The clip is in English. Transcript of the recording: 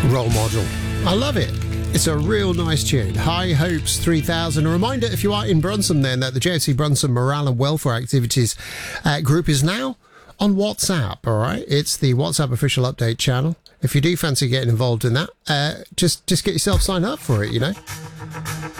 Role Model. I love it. It's a real nice tune. High Hopes 3000. A reminder, if you are in Brunson then, that the JOC Brunson Morale and Welfare Activities group is now on WhatsApp, all right? It's the WhatsApp official update channel. If you do fancy getting involved in that, just get yourself signed up for it, you know?